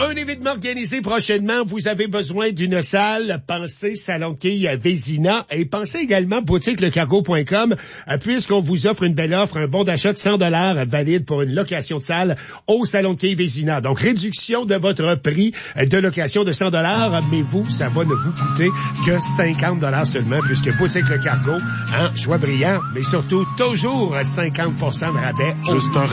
un événement organisé prochainement. Vous avez besoin d'une salle. Pensez Salon de quilles à Vézina et pensez également boutiquelecargo.com puisqu'on vous offre une belle offre, un bon d'achat de 100 $ valide pour une location de salle au Salon de quilles Vézina. Donc, réduction de votre prix de location de 100 $, mais vous, ça va ne vous coûter que 50 $ seulement puisque Boutique Le Cargo, choix brillant, mais surtout toujours 50 % de rabais. Juste un